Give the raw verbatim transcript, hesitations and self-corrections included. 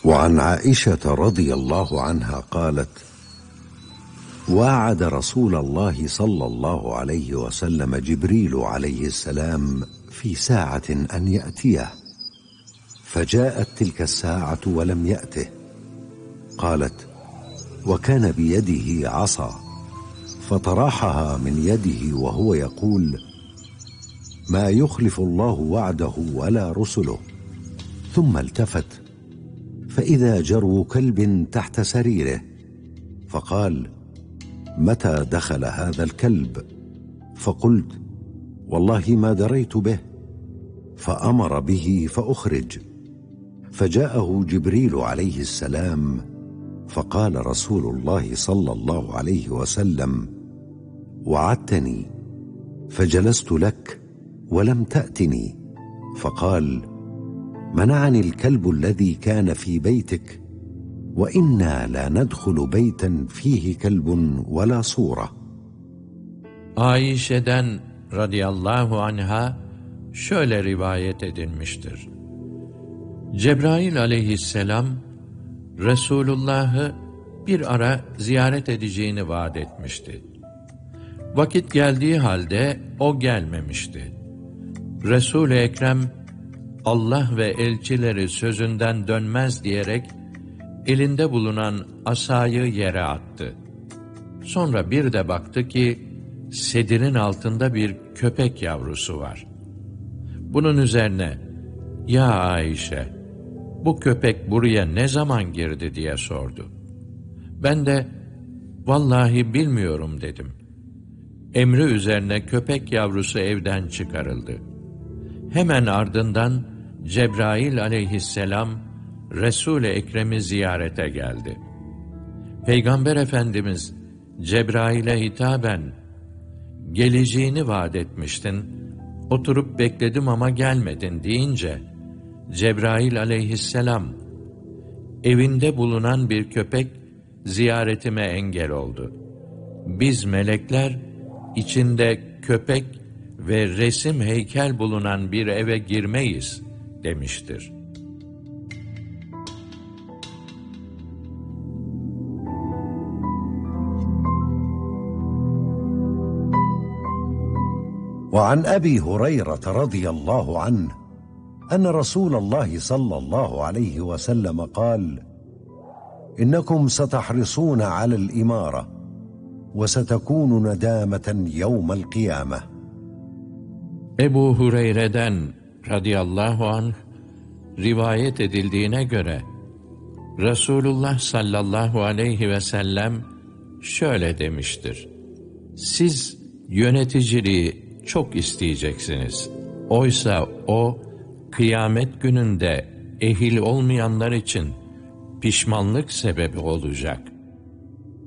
وعن عائشة رضي الله عنها قالت: واعد رسول الله صلى الله عليه وسلم جبريل عليه السلام في ساعة أن يأتيه، فجاءت تلك الساعة ولم يأته. قالت: وكان بيده عصا فطرحها من يده وهو يقول: ما يخلف الله وعده ولا رسله. ثم التفت فإذا جرو كلب تحت سريره، فقال: متى دخل هذا الكلب؟ فقلت: والله ما دريت به. فأمر به فأخرج، فجاءه جبريل عليه السلام فقال رسول الله صلى الله عليه وسلم: وعدتني فجلست لك ولم تأتني. فقال: منعني الكلب الذي كان في beytik وإنا لا ندخل بيتا فيه كلب ولا صورة. Ayşe'den radıyallahu anha şöyle rivayet edilmiştir. Cebrail aleyhisselam Resulullah'ı bir ara ziyaret edeceğini vaat etmişti. Vakit geldiği halde o gelmemişti. Resul-i Ekrem Allah ve elçileri sözünden dönmez diyerek elinde bulunan asayı yere attı. Sonra bir de baktı ki sedirin altında bir köpek yavrusu var. Bunun üzerine "Ya Ayşe, bu köpek buraya ne zaman girdi?" diye sordu. Ben de "Vallahi bilmiyorum" dedim. Emri üzerine köpek yavrusu evden çıkarıldı. Hemen ardından Cebrail aleyhisselam Resul-i Ekrem'i ziyarete geldi. Peygamber Efendimiz Cebrail'e hitaben "Geleceğini vaat etmiştin, oturup bekledim ama gelmedin" deyince Cebrail aleyhisselam "Evinde bulunan bir köpek ziyaretime engel oldu. Biz melekler içinde köpek ve resim heykel bulunan bir eve girmeyiz" demiştir. وعن أبي هريرة رضي الله عنه أن رسول الله صلى الله عليه وسلم قال: إنكم ستحرصون على الإمارة وستكون ندامة يوم القيامة. Ebu Hureyre'den radıyallahu anh rivayet edildiğine göre Resulullah sallallahu aleyhi ve sellem şöyle demiştir: Siz yöneticiliği çok isteyeceksiniz. Oysa o kıyamet gününde ehil olmayanlar için pişmanlık sebebi olacak.